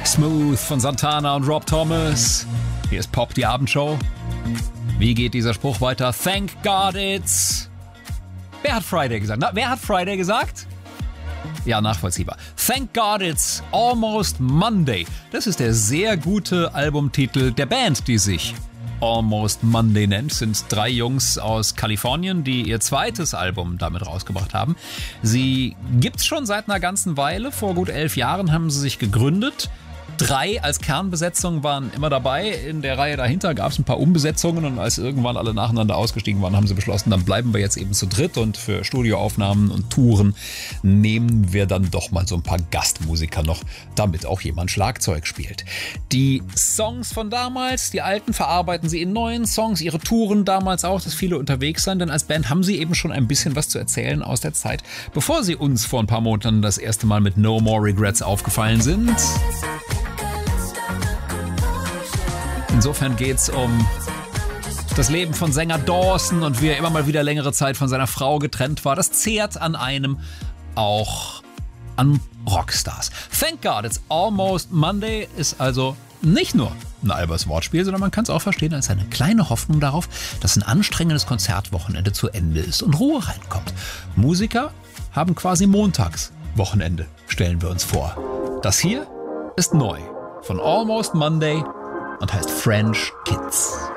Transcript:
Smooth von Santana und Rob Thomas. Hier ist Pop, die Abendshow. Wie geht dieser Spruch weiter? Thank God it's... Wer hat Friday gesagt? Na, wer hat Friday gesagt? Ja, nachvollziehbar. Thank God it's almost Monday. Das ist der sehr gute Albumtitel der Band, die sich Almost Monday nennt. Es sind 3 Jungs aus Kalifornien, die ihr zweites Album damit rausgebracht haben. Sie gibt's schon seit einer ganzen Weile. Vor gut 11 Jahren haben sie sich gegründet. 3 als Kernbesetzung waren immer dabei. In der Reihe dahinter gab es ein paar Umbesetzungen und als irgendwann alle nacheinander ausgestiegen waren, haben sie beschlossen, dann bleiben wir jetzt eben zu dritt und für Studioaufnahmen und Touren nehmen wir dann doch mal so ein paar Gastmusiker noch, damit auch jemand Schlagzeug spielt. Die Songs von damals, die alten, verarbeiten sie in neuen Songs, ihre Touren damals auch, dass viele unterwegs sind, denn als Band haben sie eben schon ein bisschen was zu erzählen aus der Zeit, bevor sie uns vor ein paar Monaten das erste Mal mit No More Regrets aufgefallen sind. Insofern geht's um das Leben von Sänger Dawson und wie er immer mal wieder längere Zeit von seiner Frau getrennt war. Das zehrt an einem, auch an Rockstars. Thank God it's almost Monday ist also nicht nur ein albers Wortspiel, sondern man kann es auch verstehen als eine kleine Hoffnung darauf, dass ein anstrengendes Konzertwochenende zu Ende ist und Ruhe reinkommt. Musiker haben quasi Montagswochenende, stellen wir uns vor. Das hier ist neu von Almost Monday und heißt French Kids.